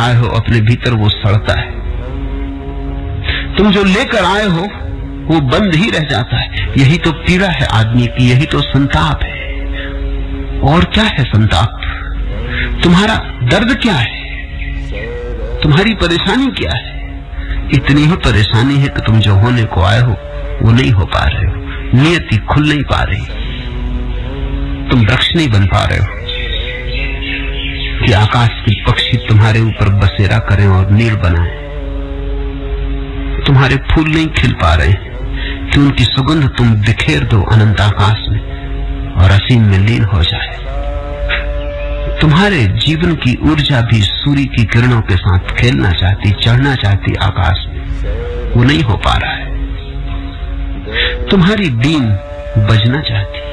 आए हो अपने भीतर वो सड़ता है। तुम जो लेकर आए हो वो बंद ही रह जाता है। यही तो पीड़ा है आदमी की, यही तो संताप है। और क्या है संताप? तुम्हारा दर्द क्या है? तुम्हारी परेशानी क्या है? इतनी ही परेशानी है कि तुम जो होने को आए हो वो नहीं हो पा रहे हो। नियति खुल नहीं पा रही। तुम वृक्ष नहीं बन पा रहे हो कि आकाश के पक्षी तुम्हारे ऊपर बसेरा करें और नीड़ बनाएं। तुम्हारे फूल नहीं खिल पा रहे कि उनकी सुगंध तुम बिखेर दो अनंत आकाश में और असीम में लीन हो जाए। तुम्हारे जीवन की ऊर्जा भी सूर्य की किरणों के साथ खेलना चाहती, चढ़ना चाहती आकाश में, वो नहीं हो पा रहा है। तुम्हारी बीन बजना चाहती।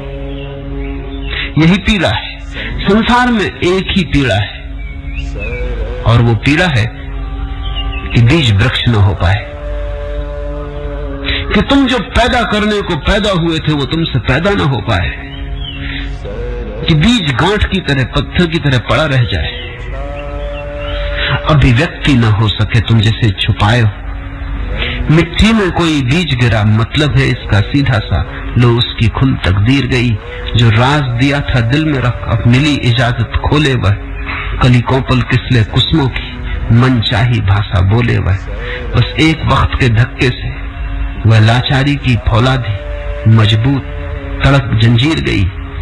यही पीड़ा है। संसार में एक ही पीड़ा है और वो पीड़ा है कि बीज वृक्ष न हो पाए, कि तुम जो पैदा करने को पैदा हुए थे वो तुमसे पैदा न हो पाए, कि बीज गांठ की तरह, पत्थर की तरह पड़ा रह जाए, अभिव्यक्ति न हो सके, तुम जैसे छुपाए हो। मिट्टी में कोई बीज गिरा, मतलब है इसका सीधा सा, लो उसकी खुल तकदीर गई। जो राज दिया था दिल में रख, अब मिली इजाजत खोले वह, कली कोपल किसले कुसमों की, मन चाही भाषा बोले वह। बस एक वक्त के धक्के से वह लाचारी की फौलादी मजबूत तड़क जंजीर गई।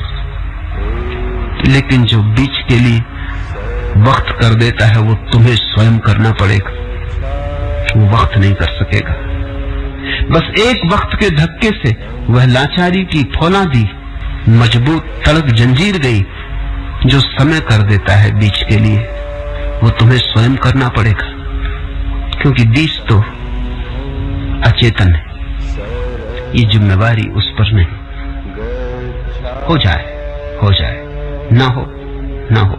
लेकिन जो बीच के लिए वक्त कर देता है वो तुम्हें स्वयं करना पड़ेगा, वो वक्त नहीं कर सकेगा। बस एक वक्त के धक्के से वह लाचारी की फौलादी मजबूत तड़क जंजीर गई। जो समय कर देता है बीच के लिए वो तुम्हें स्वयं करना पड़ेगा, क्योंकि बीच तो अचेतन है। ये जिम्मेवारी उस पर नहीं। हो जाए ना हो,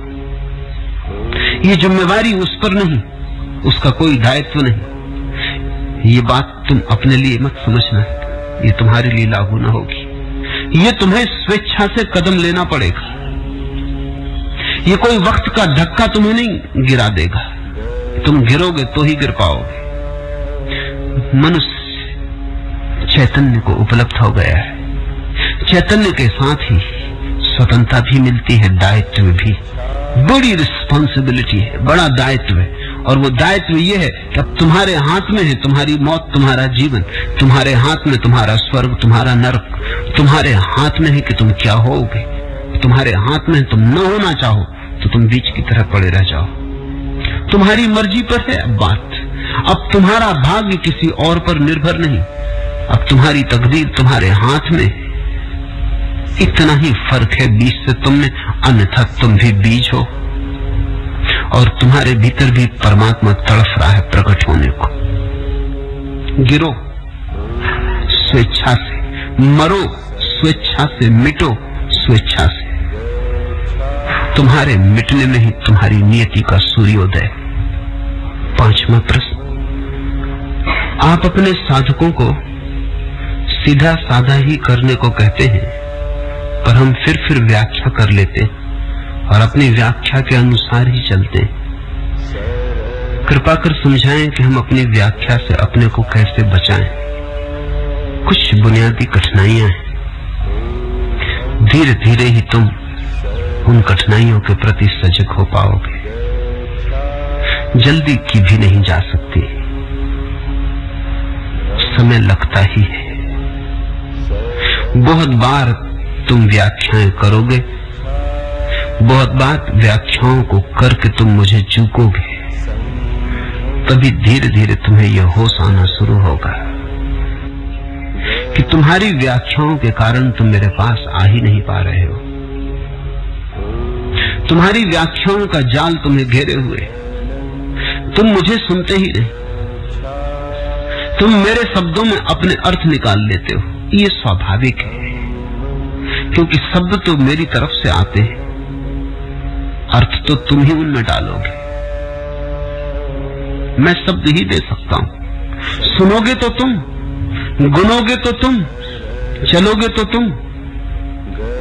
ये जिम्मेवारी उस पर नहीं, उसका कोई दायित्व नहीं। ये बात तुम अपने लिए मत समझना, ये तुम्हारे लिए लागू ना होगी। ये तुम्हें स्वेच्छा से कदम लेना पड़ेगा। ये कोई वक्त का धक्का तुम्हें नहीं गिरा देगा, तुम गिरोगे तो ही गिर पाओगे। मनुष्य चैतन्य को उपलब्ध हो गया है। चैतन्य के साथ ही स्वतंत्रता भी मिलती है, दायित्व भी। बड़ी रिस्पॉन्सिबिलिटी है, बड़ा दायित्व है। और वो दायित्व ये है कि अब तुम्हारे हाथ में है तुम्हारी मौत, तुम्हारा जीवन। तुम्हारे हाथ में तुम्हारा स्वर्ग, तुम्हारा नरक। तुम्हारे हाथ में है कि तुम क्या होगे। तुम्हारे हाथ में तुम न होना चाहो तो तुम बीच की तरह पड़े रह जाओ। तुम्हारी मर्जी पर है अब बात। अब तुम्हारा भाग्य किसी और पर निर्भर नहीं, अब तुम्हारी तकदीर तुम्हारे हाथ में। इतना ही फर्क है बीज से तुमने, अन्यथा तुम भी बीज हो और तुम्हारे भीतर भी परमात्मा तड़फ रहा है प्रकट होने को। गिरो स्वेच्छा से, मरो स्वेच्छा से, मिटो स्वेच्छा से। तुम्हारे मिटने में ही तुम्हारी नियति का सूर्योदय। 5वां प्रश्न, आप अपने साधकों को सीधा साधा ही करने को कहते हैं, पर हम फिर व्याख्या कर लेते हैं और अपनी व्याख्या के अनुसार ही चलते हैं। कृपा कर समझाएं कि हम अपनी व्याख्या से अपने को कैसे बचाएं। कुछ बुनियादी कठिनाइयां हैं, धीरे धीरे ही तुम उन कठिनाइयों के प्रति सजग हो पाओगे। जल्दी की भी नहीं जा सकती, समय लगता ही है। बहुत बार तुम व्याख्याएं करोगे, बहुत बार व्याख्याओं को करके तुम मुझे चूकोगे, तभी धीरे धीरे तुम्हें यह होश आना शुरू होगा कि तुम्हारी व्याख्याओं के कारण तुम मेरे पास आ ही नहीं पा रहे हो। तुम्हारी व्याख्याओं का जाल तुम्हें घेरे हुए, तुम मुझे सुनते ही नहीं। तुम मेरे शब्दों में अपने अर्थ निकाल लेते हो। ये स्वाभाविक है, क्योंकि शब्द तो मेरी तरफ से आते हैं, अर्थ तो तुम ही उनमें डालोगे। मैं शब्द ही दे सकता हूं। सुनोगे तो तुम, गुनोगे तो तुम, चलोगे तो तुम।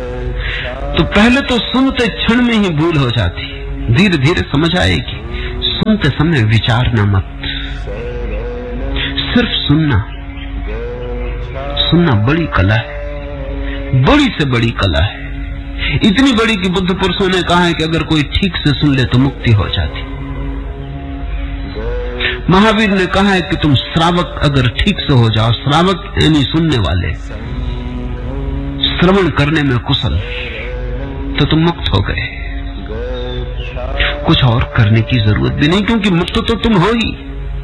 तो पहले तो सुनते क्षण में ही भूल हो जाती, धीरे धीरे समझ आएगी। सुनते समय विचारना मत, सिर्फ सुनना। सुनना बड़ी कला है, बड़ी से बड़ी कला है, इतनी बड़ी कि बुद्ध पुरुषों ने कहा है कि अगर कोई ठीक से सुन ले तो मुक्ति हो जाती। महावीर ने कहा है कि तुम श्रावक अगर ठीक से हो जाओ, श्रावक यानी सुनने वाले, श्रवण करने में कुशल, तो तुम मुक्त हो गए। कुछ और करने की जरूरत भी नहीं, क्योंकि मुक्त तो तुम हो ही।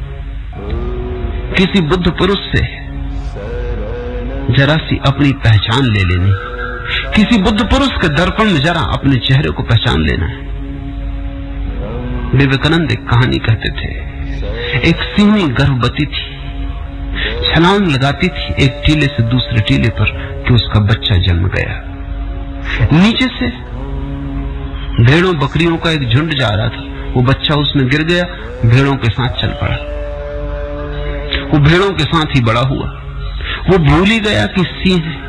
किसी बुद्ध पुरुष से जरा सी अपनी पहचान ले लेनी, किसी बुद्ध पुरुष के दर्पण में जरा अपने चेहरे को पहचान लेना है। विवेकानंद एक कहानी कहते थे। एक सिंही गर्भवती थी, छलांग लगाती थी एक टीले से दूसरे टीले पर कि उसका बच्चा जन्म गया। नीचे से भेड़ों बकरियों का एक झुंड जा रहा था, वो बच्चा उसमें गिर गया, भेड़ों के साथ चल पड़ा। वो भेड़ों के साथ ही बड़ा हुआ। वो भूल ही गया कि सिंह है,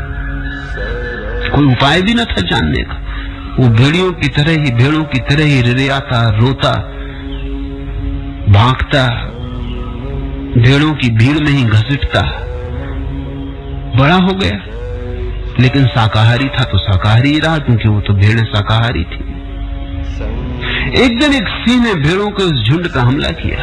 कोई उपाय भी न था जानने का। वो भेड़ों की तरह ही रिरियाता, रोता, भागता, भेड़ों की भीड़ में ही घसीटता बड़ा हो गया। लेकिन शाकाहारी था तो शाकाहारी ही रहा, क्योंकि वो तो भेड़ें शाकाहारी थी। एक दिन एक सिंह ने भेड़ों के उस झुंड पर हमला किया।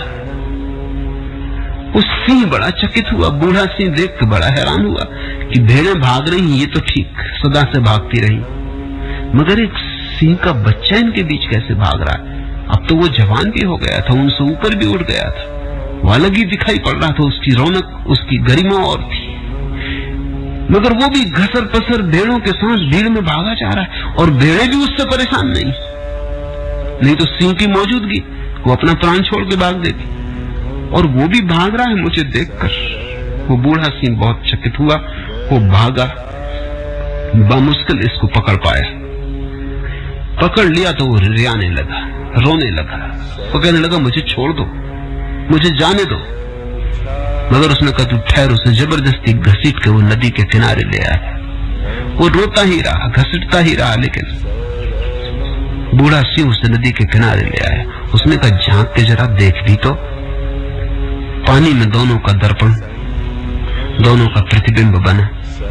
उस सिंह बड़ा चकित हुआ, बूढ़ा सिंह देख के बड़ा हैरान हुआ कि भेड़ें भाग रही, ये तो ठीक सदा से भागती रही, मगर एक सिंह का बच्चा इनके बीच कैसे भाग रहा है? अब तो वो जवान भी हो गया था, उनसे ऊपर भी उड़ गया था, वो अलग ही दिखाई पड़ रहा था, उसकी रौनक, उसकी गरिमा और थी। मगर वो भी घसर पसर भेड़ों के साथ भीड़ में भागा जा रहा है, और भेड़ें भी उससे परेशान नहीं तो सिंह की मौजूदगी वो अपना प्राण छोड़ के भाग देती, और वो भी भाग रहा है मुझे देखकर। वो बूढ़ा सिंह बहुत चकित हुआ, वो भागा, बामुश्किल इसको पकड़ पाया। पकड़ लिया तो वो रियाने लगा, रोने लगा, वो कहने लगा मुझे छोड़ दो, मुझे जाने दो। मगर उसने कहा तू ठहर। उसे जबरदस्ती घसीट के वो नदी के किनारे ले आया। वो रोता ही रहा, घसीटता ही रहा, लेकिन बूढ़ा सिंह उसे नदी के किनारे ले आया। उसने कहा झांक के जरा देख भी तो। पानी में दोनों का दर्पण, दोनों का प्रतिबिंब बना।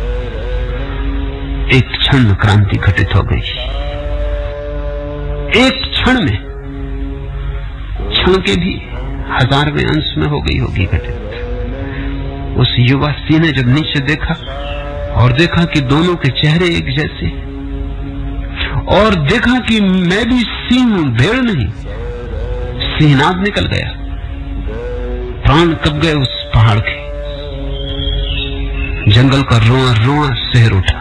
एक क्षण में क्रांति घटित हो गई। एक क्षण में, क्षण के भी 1000वें अंश में हो गई होगी घटित। उस युवा सिंह ने जब नीचे देखा और देखा कि दोनों के चेहरे एक जैसे, और देखा कि मैं भी सिंह हूं, भेड़ नहीं, सिंहनाद निकल गया। प्राण कब गए उस पहाड़ के। जंगल का रोआ रोआ शहर उठा।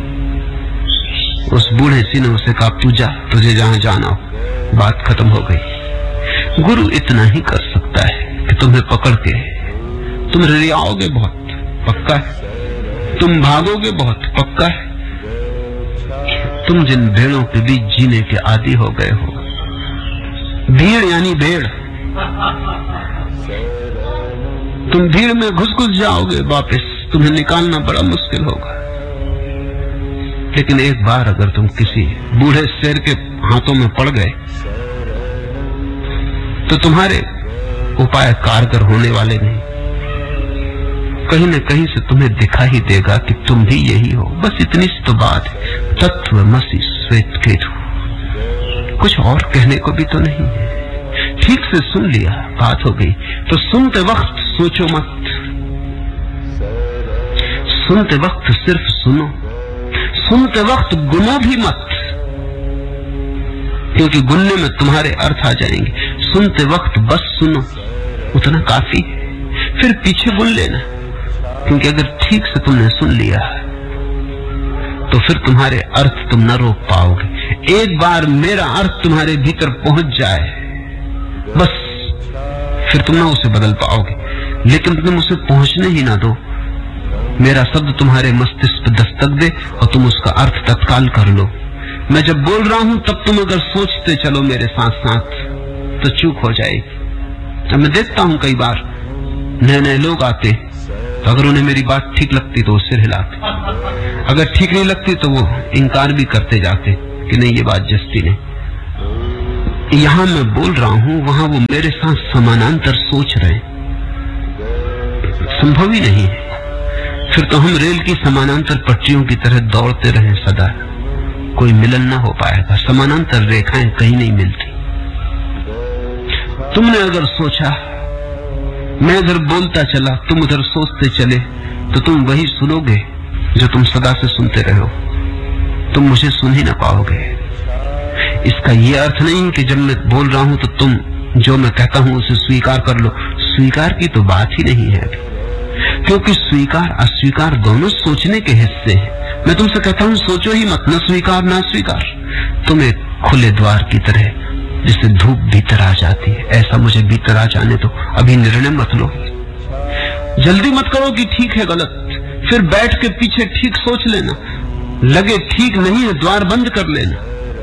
उस बूढ़े सिंह ने उसे कहा तू जा, तुझे जहां जाना हो। बात खत्म हो गई। गुरु इतना ही कर सकता है कि तुम्हें पकड़ के, तुम रियाओगे बहुत पक्का है, तुम भागोगे बहुत पक्का है। तुम जिन भेड़ों के बीच जीने के आदी हो गए हो, भीड़ यानी भेड़, तुम भीड़ में घुस जाओगे वापस, तुम्हें निकालना बड़ा मुश्किल होगा। लेकिन एक बार अगर तुम किसी बूढ़े शेर के हाथों में पड़ गए तो तुम्हारे उपाय कारगर होने वाले नहीं। कहीं न कहीं से तुम्हें दिखा ही देगा कि तुम भी यही हो। बस इतनी सी तो बात है। तत्वमसि श्वेत केतु, कुछ और कहने को भी तो नहीं है। ठीक से सुन लिया, बात हो गई। तो सुनते वक्त सोचो मत, सुनते वक्त सिर्फ सुनो, सुनते वक्त गुनो भी मत, क्योंकि गुनने में तुम्हारे अर्थ आ जाएंगे। सुनते वक्त बस सुनो, उतना काफी है। फिर पीछे गुन लेना, क्योंकि अगर ठीक से तुमने सुन लिया तो फिर तुम्हारे अर्थ तुम न रोक पाओगे। एक बार मेरा अर्थ तुम्हारे भीतर पहुंच जाए बस, फिर तुम ना उसे बदल पाओगे। लेकिन तुम उसे पहुंचने ही ना दो। मेरा शब्द तुम्हारे मस्तिष्क पर दस्तक दे और तुम उसका अर्थ तत्काल कर लो। मैं जब बोल रहा हूं तब तुम अगर सोचते चलो मेरे साथ साथ तो चूक हो जाएगी। अब मैं देखता हूं कई बार नए नए लोग आते, तो अगर उन्हें मेरी बात ठीक लगती तो वो सिर हिलाते, अगर ठीक नहीं लगती तो वो इनकार भी करते जाते कि नहीं ये बात जस्ती नहीं। यहां मैं बोल रहा हूं, वहां वो मेरे साथ समानांतर सोच रहे हैं। संभव ही नहीं है। फिर तो हम रेल की समानांतर पटरियों की तरह दौड़ते रहे सदा, कोई मिलन ना हो पाएगा। समानांतर रेखाएं कहीं नहीं मिलती। तुमने अगर सोचा, मैं इधर बोलता चला, तुम उधर सोचते चले, तो तुम वही सुनोगे जो तुम सदा से सुनते रहे हो। तुम मुझे सुन ही ना पाओगे। इसका यह अर्थ नहीं कि जब मैं बोल रहा हूं तो तुम जो मैं कहता हूं उसे स्वीकार कर लो। स्वीकार की तो बात ही नहीं है अभी, क्योंकि स्वीकार अस्वीकार दोनों सोचने के हिस्से हैं। मैं तुमसे कहता हूं सोचो ही मत, न स्वीकार ना स्वीकार। तुम एक खुले द्वार की तरह जिससे धूप भीतर आ जाती है, ऐसा मुझे भीतर आ जाने दो। अभी निर्णय मत लो, जल्दी मत करो कि ठीक है गलत, फिर बैठ के पीछे ठीक सोच लेना। लगे ठीक नहीं है, द्वार बंद कर लेना।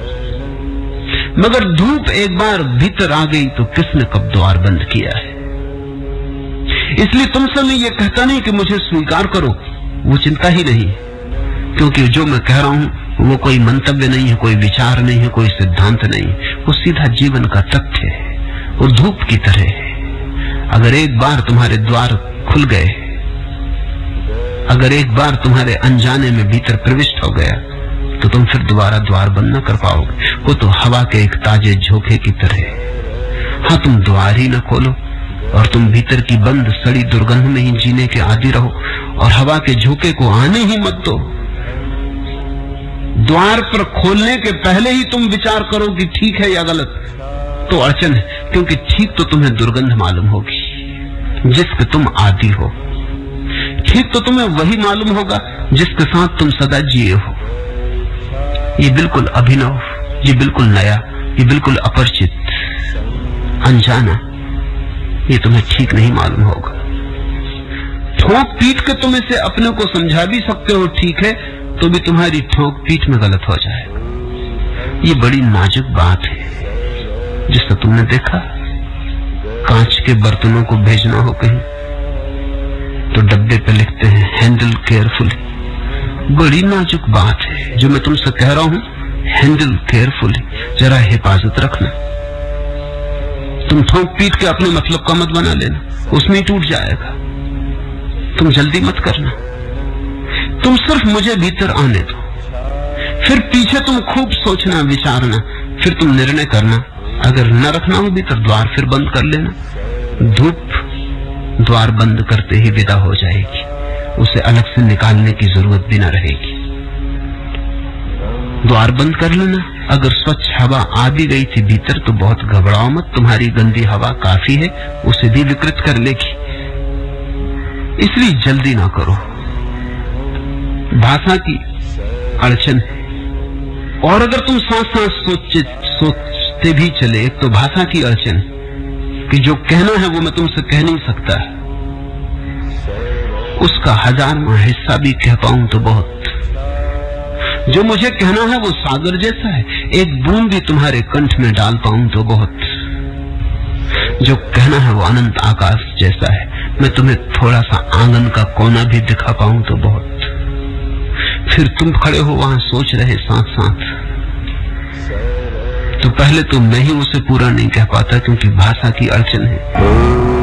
मगर धूप एक बार भीतर आ गई तो किसने कब द्वार बंद किया है? इसलिए तुमसे मैं ये कहता नहीं कि मुझे स्वीकार करो, वो चिंता ही नहीं, क्योंकि जो मैं कह रहा हूं वो कोई मंतव्य नहीं है, कोई विचार नहीं है, कोई सिद्धांत नहीं है। वो सीधा जीवन का तथ्य है, वो धूप की तरह है। अगर एक बार तुम्हारे द्वार खुल गए, अगर एक बार तुम्हारे अनजाने में भीतर प्रविष्ट हो गया, तो तुम फिर दोबारा द्वार बंद न कर पाओगे। वो तो हवा के एक ताजे झोंके की तरह है। हाँ, तुम द्वार ही न खोलो और तुम भीतर की बंद सड़ी दुर्गंध में ही जीने के आदी रहो और हवा के झोंके को आने ही मत दो। द्वार पर खोलने के पहले ही तुम विचार करो कि ठीक है या गलत, तो अड़चन है, क्योंकि ठीक तो तुम्हें दुर्गंध मालूम होगी जिसके तुम आदी हो। ठीक तो तुम्हें वही मालूम होगा जिसके साथ तुम सदा जिए हो। ये बिल्कुल अभिनव, ये बिल्कुल नया, ये बिल्कुल अपरिचित, अनजाना, ये तुम्हें ठीक नहीं मालूम होगा। ठोक पीट के तुम इसे अपने को समझा भी सकते हो ठीक है, तो भी तुम्हारी ठोक पीट में गलत हो जाएगा। ये बड़ी नाजुक बात है। जिससे तुमने देखा, कांच के बर्तनों को भेजना हो कहीं तो डब्बे पे लिखते हैं हैंडल केयरफुली। बड़ी नाजुक बात है जो मैं तुमसे कह रहा हूं, हैंडल केयरफुली, जरा हिफाजत रखना। तुम ठोक पीट के अपने मतलब का मत बना लेना, उसमें ही टूट जाएगा। तुम जल्दी मत करना, तुम सिर्फ मुझे भीतर आने दो, फिर पीछे तुम खूब सोचना विचारना, फिर तुम निर्णय करना। अगर न रखना हो भीतर द्वार, फिर बंद कर लेना। धूप द्वार बंद करते ही विदा हो जाएगी, उसे अलग से निकालने की जरूरत भी न रहेगी। द्वार बंद कर लेना। अगर स्वच्छ हवा आ भी गई थी भीतर तो बहुत घबराओ मत, तुम्हारी गंदी हवा काफी है, उसे भी विकृत कर लेगी। इसलिए जल्दी ना करो। भाषा की अड़चन है, और अगर तुम साथ साथ सोचते भी चले, एक तो भाषा की अड़चन कि जो कहना है वो मैं तुमसे कह नहीं सकता, उसका 1000वां हिस्सा भी कह पाऊं तो बहुत। जो मुझे कहना है वो सागर जैसा है, एक बूंद भी तुम्हारे कंठ में डाल पाऊं तो बहुत। जो कहना है वो अनंत आकाश जैसा है, मैं तुम्हें थोड़ा सा आंगन का कोना भी दिखा पाऊं तो बहुत। फिर तुम खड़े हो वहां सोच रहे साथ साथ, तो पहले तो मैं ही उसे पूरा नहीं कह पाता, क्योंकि भाषा की अड़चन है।